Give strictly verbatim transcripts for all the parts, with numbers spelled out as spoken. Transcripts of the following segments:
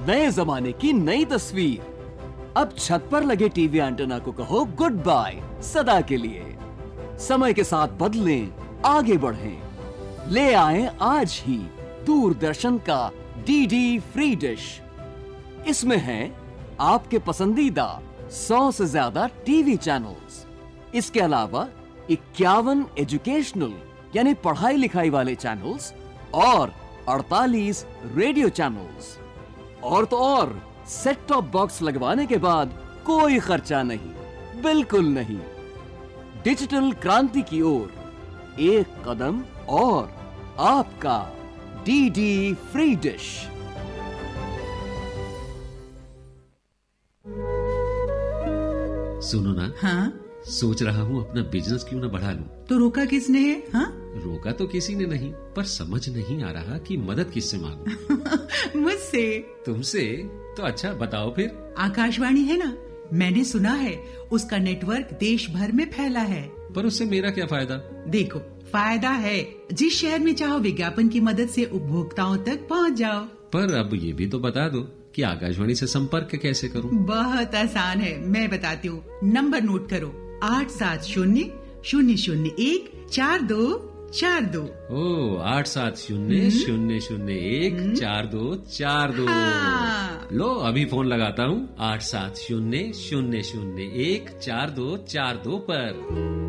नए जमाने की नई तस्वीर। अब छत पर लगे टीवी एंटेना को कहो गुड बाय सदा के लिए। समय के साथ बदलें, आगे बढ़ें। ले आएं आज ही दूरदर्शन का डीडी फ्री डिश। इसमें है आपके पसंदीदा सौ से ज्यादा टीवी चैनल्स। इसके अलावा इक्यावन एजुकेशनल यानी पढ़ाई लिखाई वाले चैनल्स और अड़तालीस रेडियो चैनल्स। और तो और सेट टॉप बॉक्स लगवाने के बाद कोई खर्चा नहीं, बिल्कुल नहीं। डिजिटल क्रांति की ओर एक कदम और आपका डीडी फ्री डिश। सुनो ना। हाँ? सोच रहा हूँ अपना बिजनेस क्यों ना बढ़ा लूं। तो रोका किसने है? हाँ? रोका तो किसी ने नहीं, पर समझ नहीं आ रहा कि मदद किससे मांगूं। मुझसे। तुमसे? तो अच्छा बताओ फिर। आकाशवाणी है ना, मैंने सुना है उसका नेटवर्क देश भर में फैला है। पर उससे मेरा क्या फायदा? देखो, फायदा है। जिस शहर में चाहो विज्ञापन की मदद से उपभोक्ताओं तक पहुंच जाओ। पर अब ये भी तो बता दो कि आकाशवाणी से संपर्क कैसे करूं? बहुत आसान है, मैं बताती हूँ। नंबर नोट करो, आठ सात शून्य शून्य शून्य एक चार दो चार दो। ओ, आठ सात शून्य शून्य शून्य एक चार दो चार दो। हाँ। लो अभी फोन लगाता हूँ, आठ सात शून्य शून्य शून्य एक चार दो चार दो पर।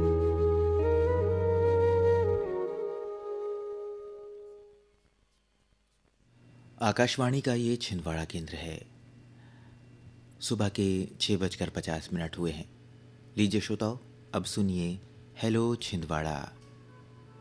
आकाशवाणी का ये छिंदवाड़ा केंद्र है। सुबह के छः बजकर पचास मिनट हुए हैं। लीजिए श्रोताओ, अब सुनिए हेलो छिंदवाड़ा।